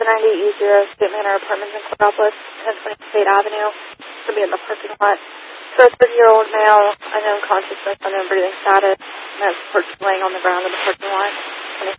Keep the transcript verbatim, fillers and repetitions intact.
seven ninety E zero State Manor Apartments in Cordopolis, ten twenty State Avenue. It's going to be in the parking lot. So a thirty-year-old male, unknown consciousness, unknown breathing status, and that's laying on the ground in the parking lot.